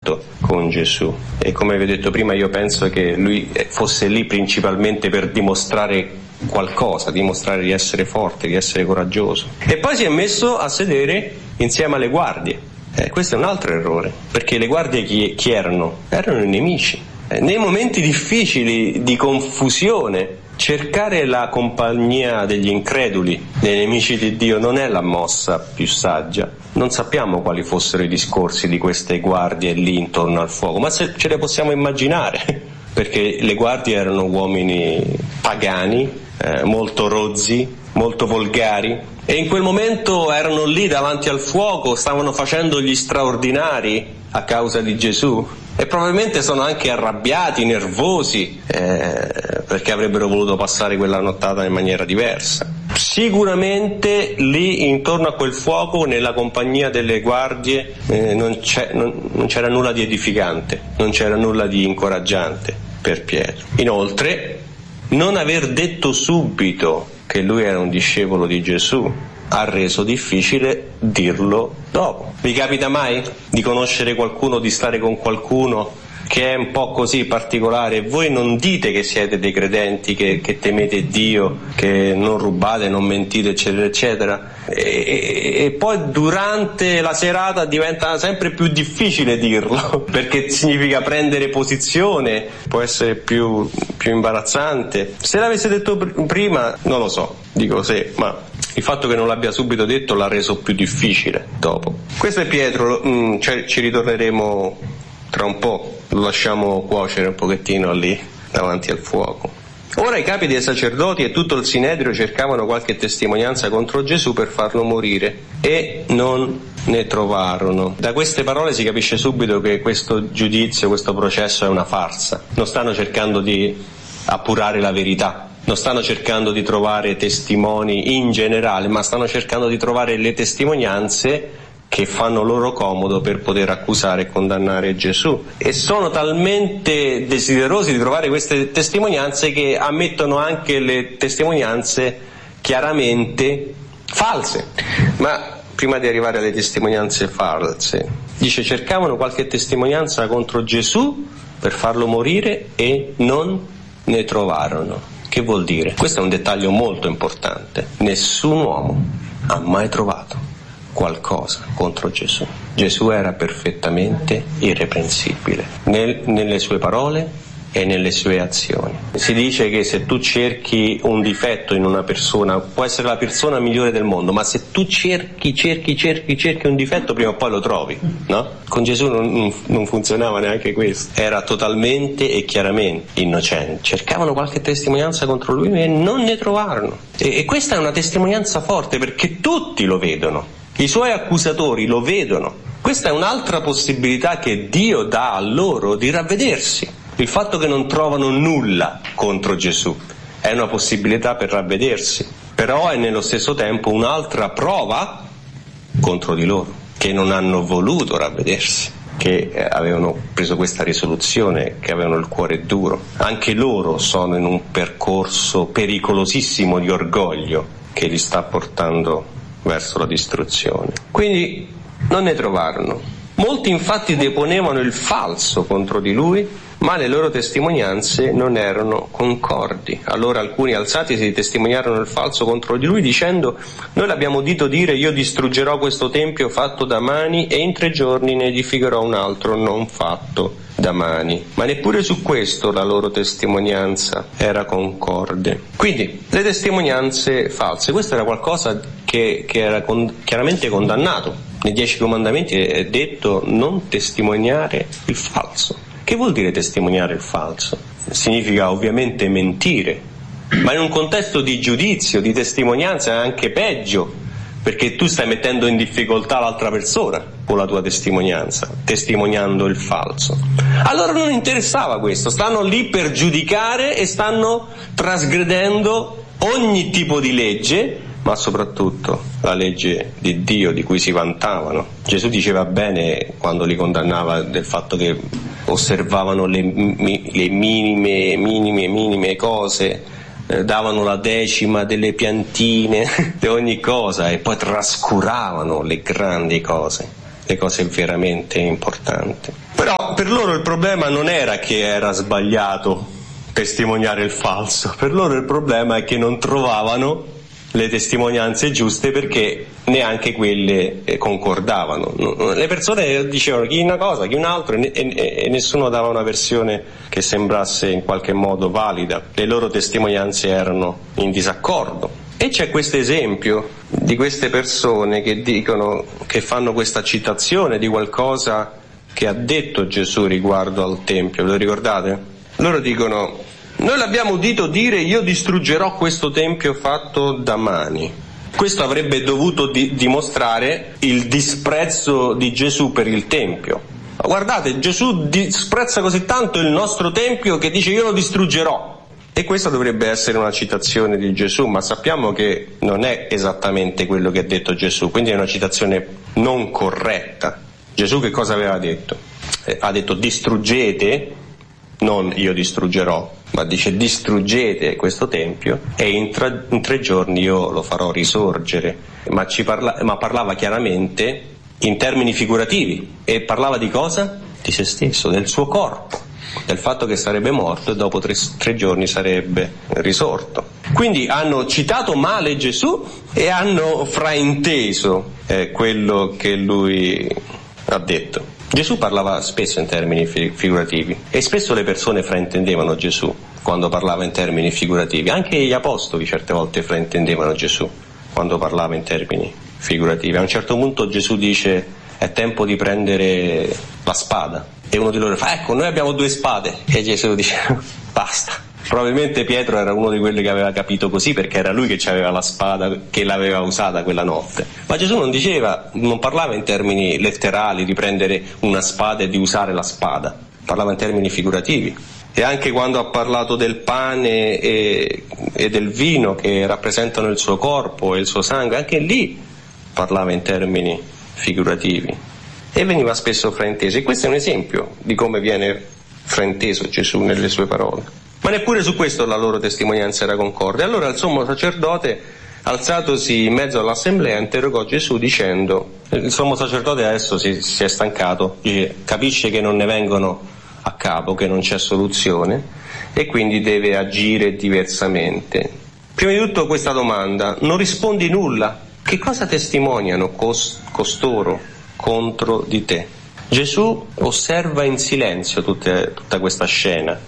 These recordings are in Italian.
contatto con Gesù. E come vi ho detto prima, io penso che lui fosse lì principalmente per dimostrare qualcosa, dimostrare di essere forte, di essere coraggioso. E poi si è messo a sedere insieme alle guardie. Questo è un altro errore, perché le guardie chi erano? Erano i nemici. Nei momenti difficili di confusione, cercare la compagnia degli increduli, dei nemici di Dio, non è la mossa più saggia. Non sappiamo quali fossero i discorsi di queste guardie lì intorno al fuoco, ma se ce le possiamo immaginare, perché le guardie erano uomini pagani, molto rozzi, molto volgari, e in quel momento erano lì davanti al fuoco, stavano facendo gli straordinari a causa di Gesù. E probabilmente sono anche arrabbiati, nervosi, perché avrebbero voluto passare quella nottata in maniera diversa. Sicuramente lì intorno a quel fuoco, nella compagnia delle guardie, non c'era nulla di edificante, non c'era nulla di incoraggiante per Pietro. Inoltre, non aver detto subito che lui era un discepolo di Gesù ha reso difficile dirlo dopo. Vi capita mai di conoscere qualcuno, di stare con qualcuno che è un po' così particolare e voi non dite che siete dei credenti, che temete Dio, che non rubate, non mentite, eccetera eccetera, e poi durante la serata diventa sempre più difficile dirlo perché significa prendere posizione, può essere più imbarazzante. Se l'avesse detto prima non lo so, dico se, ma il fatto che non l'abbia subito detto l'ha reso più difficile dopo. Questo è Pietro, ci ritorneremo tra un po', lo lasciamo cuocere un pochettino lì davanti al fuoco. Ora i capi dei sacerdoti e tutto il Sinedrio cercavano qualche testimonianza contro Gesù per farlo morire e non ne trovarono. Da queste parole si capisce subito che questo giudizio, questo processo è una farsa. Non stanno cercando di appurare la verità, non stanno cercando di trovare testimoni in generale, ma stanno cercando di trovare le testimonianze che fanno loro comodo per poter accusare e condannare Gesù. E sono talmente desiderosi di trovare queste testimonianze che ammettono anche le testimonianze chiaramente false. Ma prima di arrivare alle testimonianze false, dice: cercavano qualche testimonianza contro Gesù per farlo morire e non ne trovarono. Che vuol dire? Questo è un dettaglio molto importante. Nessun uomo ha mai trovato qualcosa contro Gesù. Gesù era perfettamente irreprensibile nelle sue parole e nelle sue azioni. Si dice che se tu cerchi un difetto in una persona, può essere la persona migliore del mondo, ma se tu cerchi un difetto, prima o poi lo trovi, no? Con Gesù non funzionava neanche questo. Era totalmente e chiaramente innocente. Cercavano qualche testimonianza contro lui e non ne trovarono. E questa è una testimonianza forte, perché tutti lo vedono. I suoi accusatori lo vedono. Questa è un'altra possibilità che Dio dà a loro di ravvedersi. Il fatto che non trovano nulla contro Gesù è una possibilità per ravvedersi, però è nello stesso tempo un'altra prova contro di loro, che non hanno voluto ravvedersi, che avevano preso questa risoluzione, che avevano il cuore duro. Anche loro sono in un percorso pericolosissimo di orgoglio che li sta portando verso la distruzione. Quindi non ne trovarono. Molti infatti deponevano il falso contro di lui, ma le loro testimonianze non erano concordi. Allora alcuni alzatisi testimoniarono il falso contro di lui dicendo: noi l'abbiamo udito dire, io distruggerò questo tempio fatto da mani e in 3 giorni ne edificherò un altro non fatto da mani. Ma neppure su questo la loro testimonianza era concorde. Quindi le testimonianze false, questo era qualcosa che era chiaramente condannato. Nei 10 comandamenti è detto: non testimoniare il falso. Che vuol dire testimoniare il falso? Significa ovviamente mentire, ma in un contesto di giudizio, di testimonianza è anche peggio, perché tu stai mettendo in difficoltà l'altra persona con la tua testimonianza, testimoniando il falso. Allora non interessava questo, stanno lì per giudicare e stanno trasgredendo ogni tipo di legge, ma soprattutto la legge di Dio di cui si vantavano. Gesù diceva bene quando li condannava del fatto che osservavano le minime cose, davano la decima delle piantine, di ogni cosa, e poi trascuravano le grandi cose, le cose veramente importanti. Però per loro il problema non era che era sbagliato testimoniare il falso, per loro il problema è che non trovavano le testimonianze giuste perché neanche quelle concordavano. Le persone dicevano chi una cosa, chi un'altra e nessuno dava una versione che sembrasse in qualche modo valida. Le loro testimonianze erano in disaccordo. E c'è questo esempio di queste persone che dicono, che fanno questa citazione di qualcosa che ha detto Gesù riguardo al Tempio. Ve lo ricordate? Loro dicono: noi l'abbiamo udito dire io distruggerò questo tempio fatto da mani. Questo avrebbe dovuto dimostrare il disprezzo di Gesù per il tempio. Ma guardate, Gesù disprezza così tanto il nostro tempio che dice io lo distruggerò. E questa dovrebbe essere una citazione di Gesù, ma sappiamo che non è esattamente quello che ha detto Gesù, quindi è una citazione non corretta. Gesù che cosa aveva detto? Ha detto distruggete, non io distruggerò, ma dice distruggete questo tempio e in 3 giorni io lo farò risorgere. Ma parlava chiaramente in termini figurativi. E parlava di cosa? Di se stesso, del suo corpo, del fatto che sarebbe morto e dopo 3 giorni sarebbe risorto. Quindi hanno citato male Gesù e hanno frainteso quello che lui ha detto. Gesù parlava spesso in termini figurativi e spesso le persone fraintendevano Gesù quando parlava in termini figurativi. Anche gli apostoli certe volte fraintendevano Gesù quando parlava in termini figurativi. A un certo punto Gesù dice è tempo di prendere la spada e uno di loro fa ecco noi abbiamo 2 spade e Gesù dice basta. Probabilmente Pietro era uno di quelli che aveva capito così perché era lui che aveva la spada che l'aveva usata quella notte. Ma Gesù non parlava in termini letterali di prendere una spada e di usare la spada, parlava in termini figurativi. E anche quando ha parlato del pane e del vino che rappresentano il suo corpo e il suo sangue, anche lì parlava in termini figurativi e veniva spesso frainteso. E questo è un esempio di come viene frainteso Gesù nelle sue parole. Ma neppure su questo la loro testimonianza era concorde. Allora il sommo sacerdote, alzatosi in mezzo all'assemblea, interrogò Gesù dicendo, il sommo sacerdote adesso si è stancato, capisce che non ne vengono a capo, che non c'è soluzione e quindi deve agire diversamente. Prima di tutto questa domanda: non rispondi nulla? Che cosa testimoniano costoro contro di te? Gesù osserva in silenzio tutta questa scena,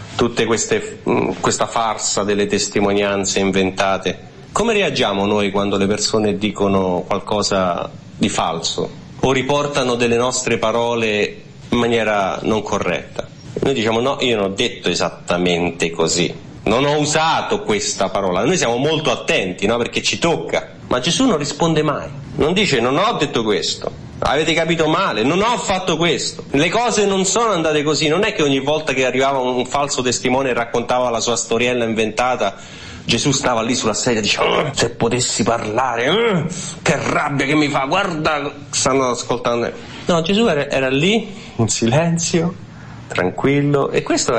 questa farsa delle testimonianze inventate. Come reagiamo noi quando le persone dicono qualcosa di falso o riportano delle nostre parole in maniera non corretta? Noi diciamo no, io non ho detto esattamente così, non ho usato questa parola. Noi siamo molto attenti, no? Perché ci tocca. Ma Gesù non risponde mai, non dice non ho detto questo, avete capito male, non ho fatto questo, le cose non sono andate così. Non è che ogni volta che arrivava un falso testimone e raccontava la sua storiella inventata, Gesù stava lì sulla sedia e diceva se potessi parlare, che rabbia che mi fa, guarda, stanno ascoltando. No, Gesù era lì in silenzio, tranquillo, e questo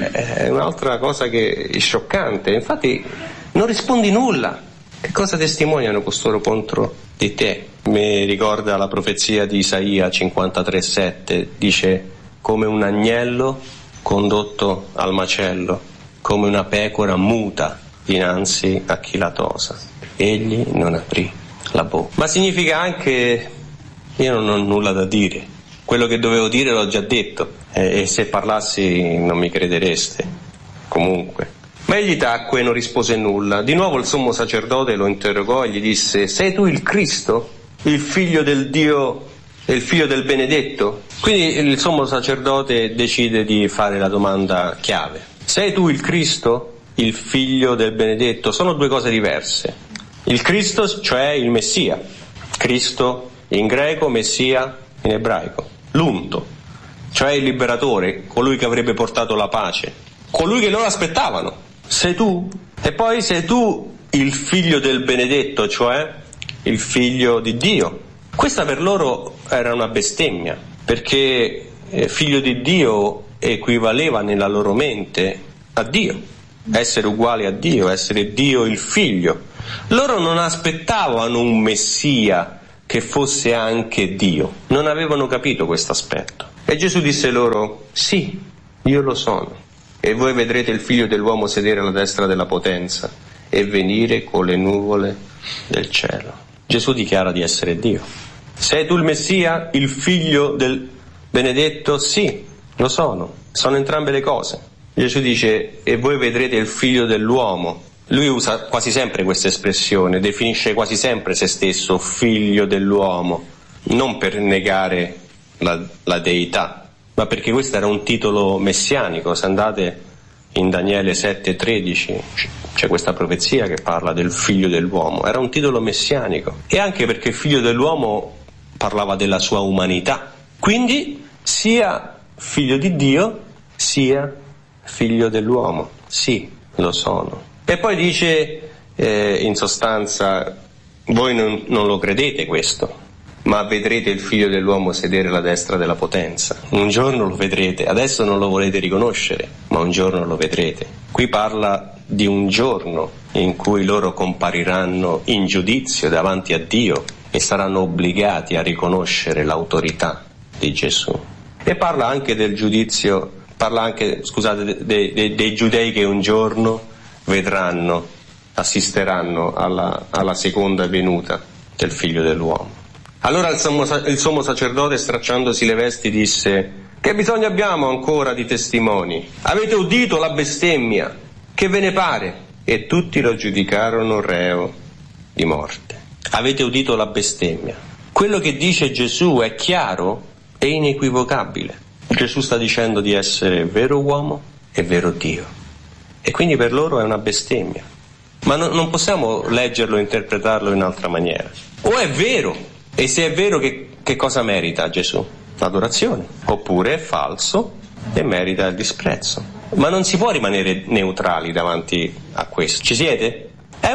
è un'altra cosa che è scioccante. Infatti non rispondi nulla. Che cosa testimoniano costoro contro di te? Mi ricorda la profezia di Isaia 53,7, dice come un agnello condotto al macello, come una pecora muta dinanzi a chi la tosa, egli non aprì la bocca. Ma significa anche io non ho nulla da dire, quello che dovevo dire l'ho già detto e se parlassi non mi credereste comunque. Ma egli tacque e non rispose nulla. Di nuovo il sommo sacerdote lo interrogò e gli disse sei tu il Cristo, il figlio del Dio e il figlio del benedetto? Quindi il sommo sacerdote decide di fare la domanda chiave: sei tu il Cristo, il figlio del benedetto? Sono 2 cose diverse. Il Cristo, cioè il Messia, Cristo in greco, Messia in ebraico, l'unto, cioè il liberatore, colui che avrebbe portato la pace, colui che loro aspettavano. Sei tu? E poi sei tu il figlio del benedetto, cioè il figlio di Dio. Questa per loro era una bestemmia, perché figlio di Dio equivaleva nella loro mente a Dio, essere uguale a Dio, essere Dio il figlio. Loro non aspettavano un Messia che fosse anche Dio, non avevano capito questo aspetto. E Gesù disse loro: sì, io lo sono. E voi vedrete il Figlio dell'uomo sedere alla destra della potenza e venire con le nuvole del cielo. Gesù dichiara di essere Dio. Sei tu il Messia, il Figlio del benedetto? Sì, lo sono. Sono entrambe le cose. Gesù dice: e voi vedrete il Figlio dell'uomo. Lui usa quasi sempre questa espressione, definisce quasi sempre se stesso Figlio dell'uomo, non per negare la deità, ma perché questo era un titolo messianico. Se andate in Daniele 7,13 c'è questa profezia che parla del Figlio dell'uomo, era un titolo messianico, e anche perché Figlio dell'uomo parlava della sua umanità, quindi sia Figlio di Dio sia Figlio dell'uomo. Sì, lo sono. E poi dice in sostanza: voi non lo credete questo, ma vedrete il Figlio dell'uomo sedere alla destra della potenza. Un giorno lo vedrete, adesso non lo volete riconoscere, ma un giorno lo vedrete. Qui parla di un giorno in cui loro compariranno in giudizio davanti a Dio e saranno obbligati a riconoscere l'autorità di Gesù. E parla anche del giudizio, parla anche, scusate, dei giudei che un giorno vedranno, assisteranno alla seconda venuta del Figlio dell'uomo. Allora il sommo sacerdote, stracciandosi le vesti, disse: che bisogno abbiamo ancora di testimoni? Avete udito la bestemmia, che ve ne pare? E tutti lo giudicarono reo di morte. Avete udito la bestemmia. Quello che dice Gesù è chiaro e inequivocabile. Gesù sta dicendo di essere vero uomo e vero Dio. E quindi per loro è una bestemmia. Ma non possiamo leggerlo e interpretarlo in altra maniera. O è vero, e se è vero che cosa merita Gesù? L'adorazione. Oppure è falso e merita il disprezzo. Ma non si può rimanere neutrali davanti a questo. Ci siete?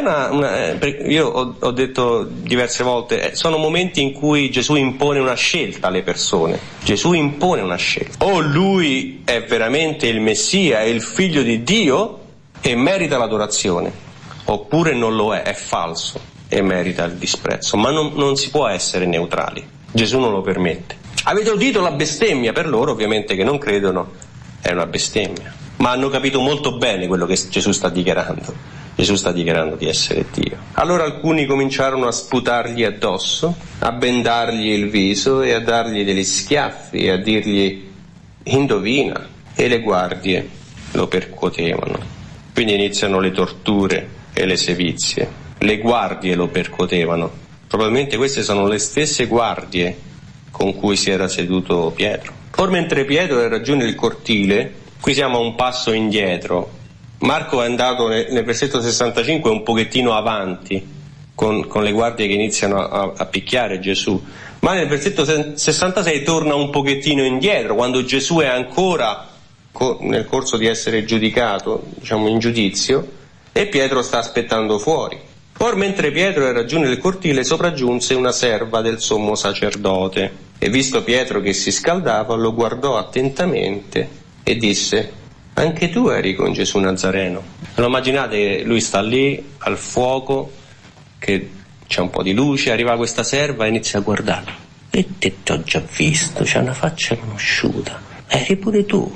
Io ho detto diverse volte, sono momenti in cui Gesù impone una scelta alle persone. Gesù impone una scelta. O lui è veramente il Messia, è il Figlio di Dio e merita l'adorazione, oppure non lo è falso e merita il disprezzo. Ma non si può essere neutrali. Gesù non lo permette. Avete udito la bestemmia? Per loro, ovviamente, che non credono, è una bestemmia. Ma hanno capito molto bene quello che Gesù sta dichiarando. Gesù sta dichiarando di essere Dio. Allora alcuni cominciarono a sputargli addosso, a bendargli il viso e a dargli degli schiaffi e a dirgli: indovina. E le guardie lo percuotevano. Quindi iniziano le torture e le sevizie. Le guardie lo percuotevano. Probabilmente queste sono le stesse guardie con cui si era seduto Pietro. Or mentre Pietro raggiunge il cortile, qui siamo a un passo indietro. Marco è andato nel versetto 65 un pochettino avanti con le guardie che iniziano a picchiare Gesù, ma nel versetto 66 torna un pochettino indietro, quando Gesù è ancora nel corso di essere giudicato, diciamo in giudizio, e Pietro sta aspettando fuori. Or mentre Pietro raggiunge il cortile, sopraggiunse una serva del sommo sacerdote, e visto Pietro che si scaldava, lo guardò attentamente e disse: anche tu eri con Gesù Nazareno. Non immaginate, lui sta lì al fuoco, che c'è un po' di luce, arriva questa serva e inizia a guardarlo. E te t'ho già visto, c'ha una faccia conosciuta. Eri pure tu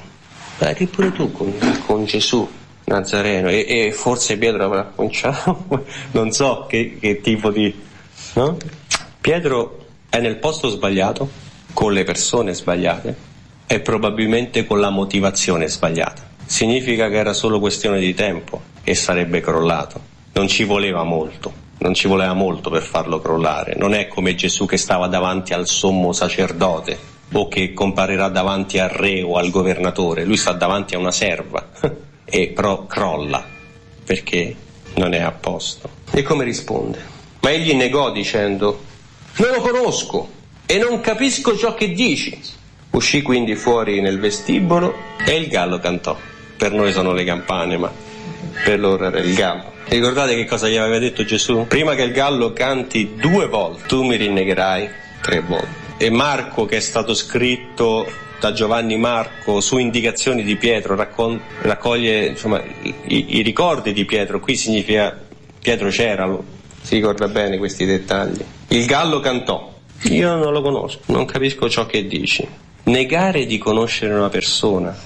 con Gesù Nazareno. E forse Pietro avrà cominciato, non so che tipo di... no? Pietro è nel posto sbagliato, con le persone sbagliate, e probabilmente con la motivazione sbagliata. Significa che era solo questione di tempo e sarebbe crollato. Non ci voleva molto per farlo crollare. Non è come Gesù che stava davanti al sommo sacerdote o che comparirà davanti al re o al governatore. Lui sta davanti a una serva e però crolla perché non è a posto. E come risponde? Ma egli negò dicendo: non lo conosco e non capisco ciò che dici. Uscì quindi fuori nel vestibolo e il gallo cantò. Per noi sono le campane, ma per loro era il gallo. Ricordate che cosa gli aveva detto Gesù? Prima che il gallo canti 2 volte, tu mi rinnegherai 3 volte. E Marco, che è stato scritto da Giovanni Marco su indicazioni di Pietro, raccoglie insomma i ricordi di Pietro. Qui significa Pietro c'era, si ricorda bene questi dettagli. Il gallo cantò. Io non lo conosco, non capisco ciò che dici. Negare di conoscere una persona,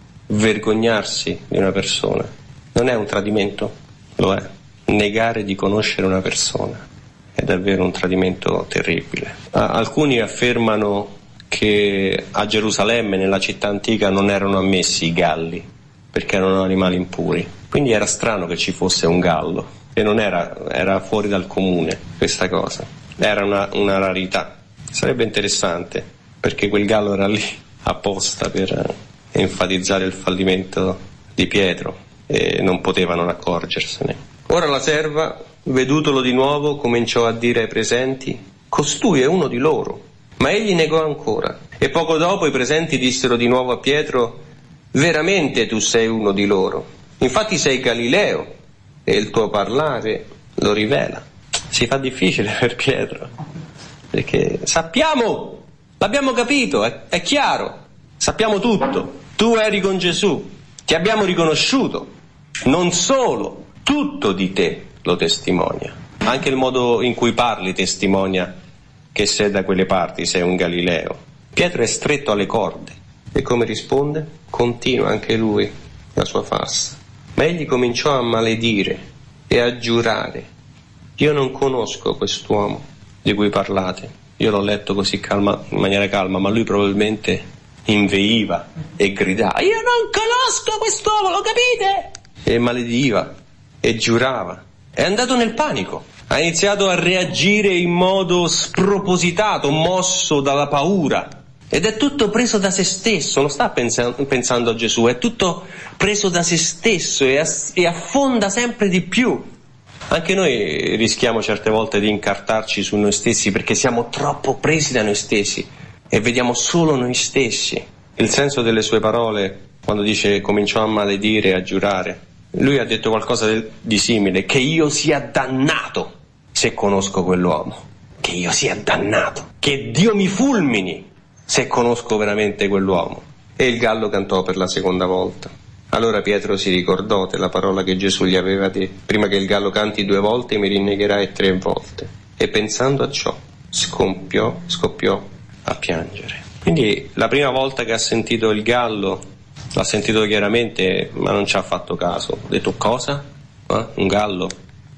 vergognarsi di una persona, non è un tradimento? Lo è. Negare di conoscere una persona è davvero un tradimento terribile. Alcuni affermano che a Gerusalemme, nella città antica, non erano ammessi i galli perché erano animali impuri. Quindi era strano che ci fosse un gallo, e non era fuori dal comune questa cosa. Era una rarità. Sarebbe interessante, perché quel gallo era lì apposta per enfatizzare il fallimento di Pietro e non poteva non accorgersene. Ora la serva, vedutolo di nuovo, cominciò a dire ai presenti: costui è uno di loro. Ma egli negò ancora. E poco dopo i presenti dissero di nuovo a Pietro: veramente tu sei uno di loro. Infatti sei Galileo e il tuo parlare lo rivela. Si fa difficile per Pietro, perché sappiamo, l'abbiamo capito, è chiaro, sappiamo tutto. Tu eri con Gesù, ti abbiamo riconosciuto. Non solo, tutto di te lo testimonia. Anche il modo in cui parli testimonia che sei da quelle parti, sei un Galileo. Pietro è stretto alle corde. E come risponde? Continua anche lui la sua farsa. Ma egli cominciò a maledire e a giurare: io non conosco quest'uomo di cui parlate. Io l'ho letto così in maniera calma, ma lui probabilmente inveiva e gridava: io non conosco quest'uomo, lo capite? E malediva e giurava. È andato nel panico. Ha iniziato a reagire in modo spropositato, mosso dalla paura. Ed è tutto preso da se stesso, non sta pensando a Gesù, è tutto preso da se stesso e affonda sempre di più. Anche noi rischiamo certe volte di incartarci su noi stessi perché siamo troppo presi da noi stessi e vediamo solo noi stessi. Il senso delle sue parole, quando dice cominciò a maledire e a giurare, lui ha detto qualcosa di simile: che io sia dannato se conosco quell'uomo, che io sia dannato, che Dio mi fulmini se conosco veramente quell'uomo. E il gallo cantò per la seconda volta. Allora Pietro si ricordò della parola che Gesù gli aveva detto: prima che il gallo canti 2 volte mi rinnegherai 3 volte. E pensando a ciò scoppiò a piangere. Quindi la prima volta che ha sentito il gallo l'ha sentito chiaramente, ma non ci ha fatto caso. Ha detto: cosa? Un gallo?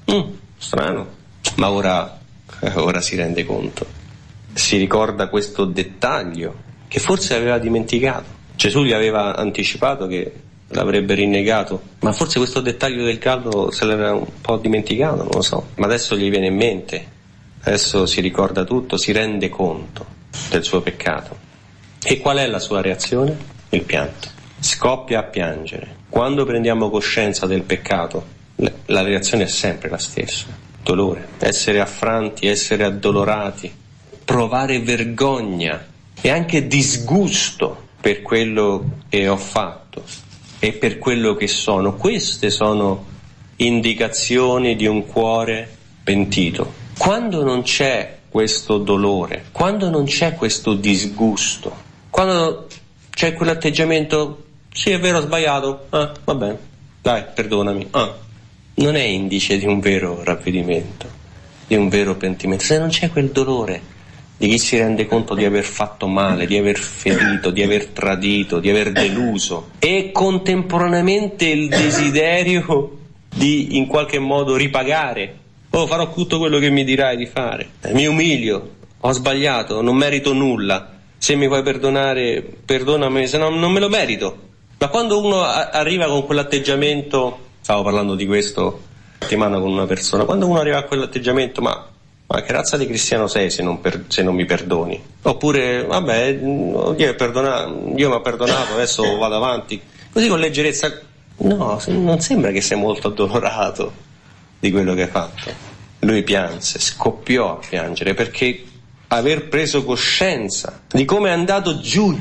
Strano. Ma ora si rende conto, si ricorda questo dettaglio che forse aveva dimenticato. Gesù gli aveva anticipato che l'avrebbe rinnegato, ma forse questo dettaglio del gallo se l'era un po' dimenticato, non lo so, ma adesso gli viene in mente, adesso si ricorda tutto, si rende conto del suo peccato. E qual è la sua reazione? Il pianto. Scoppia a piangere. Quando prendiamo coscienza del peccato, la reazione è sempre la stessa: dolore, essere affranti, essere addolorati, provare vergogna e anche disgusto per quello che ho fatto e per quello che sono. Queste sono indicazioni di un cuore pentito. Quando non c'è questo dolore, quando non c'è questo disgusto, quando c'è quell'atteggiamento: sì, è vero, ho sbagliato, va bene, dai, perdonami, non è indice di un vero ravvedimento, di un vero pentimento. Se non c'è quel dolore di chi si rende conto di aver fatto male, di aver ferito, di aver tradito, di aver deluso, e contemporaneamente il desiderio di in qualche modo ripagare: farò tutto quello che mi dirai di fare, mi umilio, ho sbagliato, non merito nulla, se mi puoi perdonare perdonami, se no non me lo merito. Ma quando uno arriva con quell'atteggiamento, stavo parlando di questo settimana con una persona, quando uno arriva a quell'atteggiamento: ma che razza di cristiano sei se non mi perdoni? Oppure vabbè, Dio mi ha perdonato, adesso vado avanti, così con leggerezza. No, non sembra che sei molto addolorato di quello che hai fatto. Lui pianse, scoppiò a piangere, perché aver preso coscienza di come è andato giù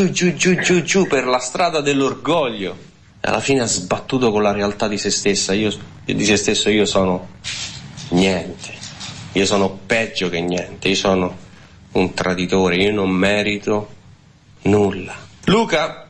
per la strada dell'orgoglio, alla fine ha sbattuto con la realtà di se stesso: io sono niente, io sono peggio che niente, io sono un traditore, io non merito nulla. Luca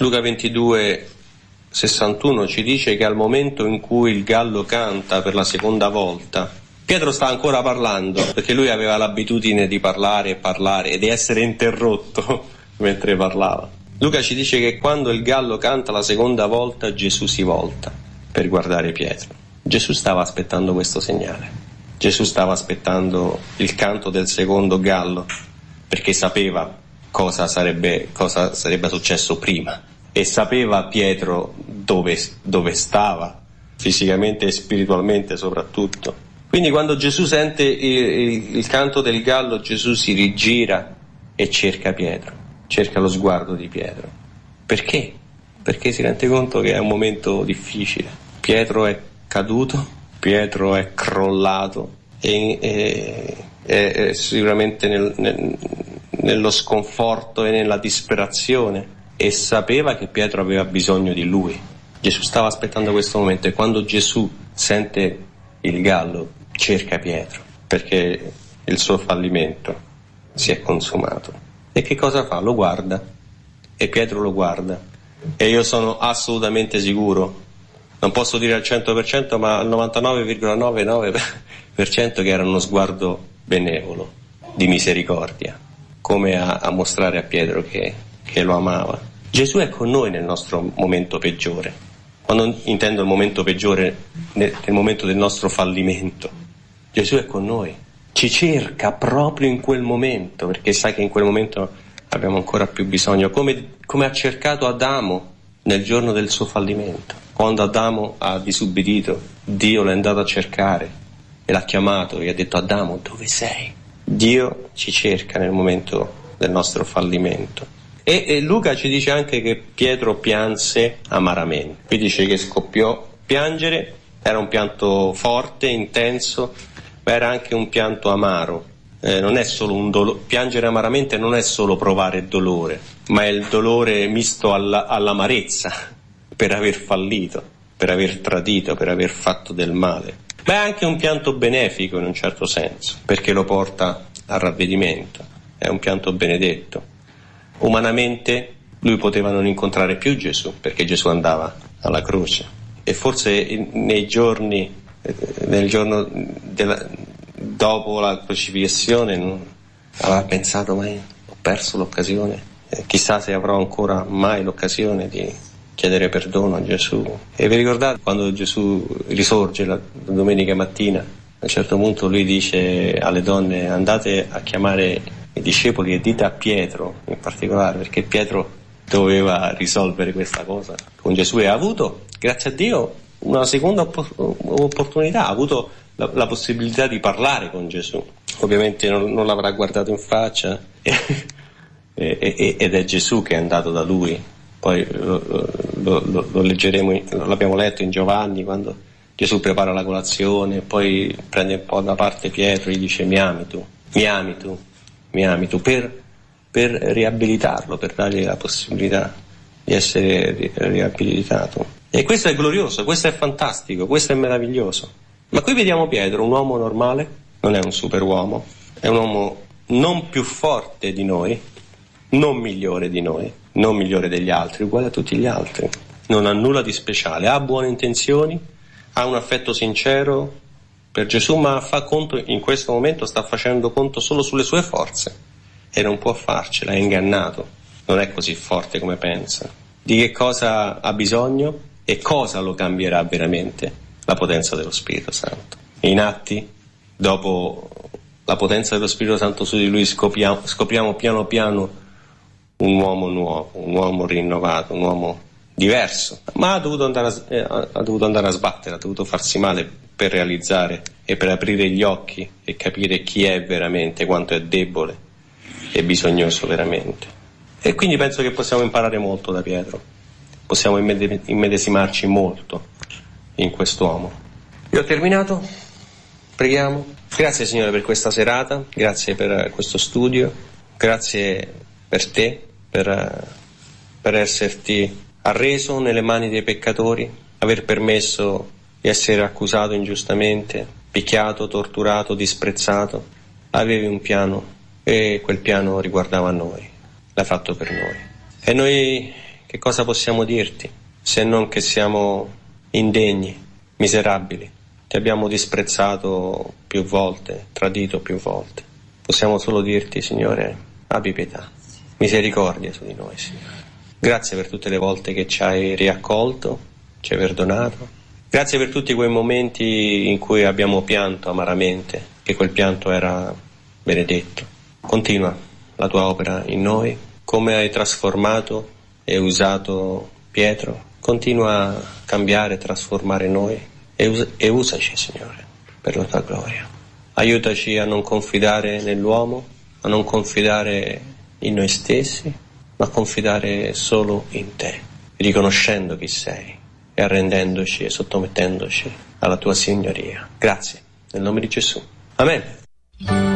22:61 ci dice che al momento in cui il gallo canta per la seconda volta, Pietro sta ancora parlando, perché lui aveva l'abitudine di parlare e di essere interrotto mentre parlava. Luca ci dice che quando il gallo canta la seconda volta Gesù si volta per guardare Pietro. Gesù stava aspettando questo segnale. Gesù stava aspettando il canto del secondo gallo perché sapeva cosa sarebbe successo prima e sapeva Pietro dove stava, fisicamente e spiritualmente soprattutto. Quindi quando Gesù sente il canto del gallo, Gesù si rigira e cerca Pietro, cerca lo sguardo di Pietro. Perché? Perché si rende conto che è un momento difficile. Pietro è caduto, Pietro è crollato e è sicuramente nello sconforto e nella disperazione, e sapeva che Pietro aveva bisogno di lui. Gesù stava aspettando questo momento, e quando Gesù sente il gallo cerca Pietro perché il suo fallimento si è consumato. E che cosa fa? Lo guarda, e Pietro lo guarda, e io sono assolutamente sicuro, non posso dire al 100%, ma al 99,99% che era uno sguardo benevolo, di misericordia, come a mostrare a Pietro che lo amava. Gesù è con noi nel nostro momento peggiore. Quando intendo il momento peggiore, nel momento del nostro fallimento, Gesù è con noi, ci cerca proprio in quel momento, perché sa che in quel momento abbiamo ancora più bisogno, come ha cercato Adamo nel giorno del suo fallimento. Quando Adamo ha disubbidito, Dio l'è andato a cercare e l'ha chiamato e gli ha detto: Adamo, dove sei? Dio ci cerca nel momento del nostro fallimento. E Luca ci dice anche che Pietro pianse amaramente. Qui dice che scoppiò a piangere, era un pianto forte, intenso, ma era anche un pianto amaro. Non è solo un dolore. Piangere amaramente non è solo provare dolore, ma è il dolore misto all'amarezza per aver fallito, per aver tradito, per aver fatto del male. Ma è anche un pianto benefico in un certo senso, perché lo porta al ravvedimento. È un pianto benedetto. Umanamente lui poteva non incontrare più Gesù, perché Gesù andava alla croce, e forse nel giorno dopo la crocifissione aveva pensato: ma ho perso l'occasione, chissà se avrò ancora mai l'occasione di chiedere perdono a Gesù. E vi ricordate quando Gesù risorge la domenica mattina, a un certo punto lui dice alle donne: andate a chiamare i discepoli e dite a Pietro in particolare, perché Pietro doveva risolvere questa cosa con Gesù, e ha avuto, grazie a Dio, una seconda opportunità, ha avuto la possibilità di parlare con Gesù. Ovviamente non l'avrà guardato in faccia ed è Gesù che è andato da lui. Poi lo leggeremo, l'abbiamo letto in Giovanni, quando Gesù prepara la colazione, poi prende un po' da parte Pietro e gli dice: mi ami tu, per riabilitarlo, per dargli la possibilità di essere riabilitato. E questo è glorioso, questo è fantastico, questo è meraviglioso. Ma qui vediamo Pietro, un uomo normale, non è un superuomo, è un uomo non più forte di noi, non migliore di noi, non migliore degli altri, uguale a tutti gli altri. Non ha nulla di speciale, ha buone intenzioni, ha un affetto sincero per Gesù, ma fa conto, in questo momento sta facendo conto solo sulle sue forze e non può farcela, è ingannato, non è così forte come pensa. Di che cosa ha bisogno e cosa lo cambierà veramente? La potenza dello Spirito Santo. In Atti, dopo la potenza dello Spirito Santo su di lui, scopriamo piano piano un uomo nuovo, un uomo rinnovato, un uomo diverso, ma ha dovuto andare a sbattere, ha dovuto farsi male per realizzare e per aprire gli occhi e capire chi è veramente, quanto è debole e bisognoso veramente. E quindi penso che possiamo imparare molto da Pietro, possiamo immedesimarci molto in quest'uomo. Io ho terminato, preghiamo. Grazie Signore per questa serata, grazie per questo studio, grazie per te, per esserti arreso nelle mani dei peccatori, aver permesso di essere accusato ingiustamente, picchiato, torturato, disprezzato. Avevi un piano e quel piano riguardava noi, l'hai fatto per noi. E noi che cosa possiamo dirti se non che siamo indegni, miserabili? Ti abbiamo disprezzato più volte, tradito più volte. Possiamo solo dirti, Signore, abbi pietà. misericordia su di noi, Signore. Grazie per tutte le volte che ci hai riaccolto, ci hai perdonato. Grazie per tutti quei momenti in cui abbiamo pianto amaramente, che quel pianto era benedetto. Continua la tua opera in noi, come hai trasformato e usato Pietro. Continua a cambiare e trasformare noi e usaci, Signore, per la tua gloria. Aiutaci a non confidare nell'uomo, a non confidare in noi stessi, ma a confidare solo in te, riconoscendo chi sei e arrendendoci e sottomettendoci alla tua signoria. Grazie, nel nome di Gesù. Amen.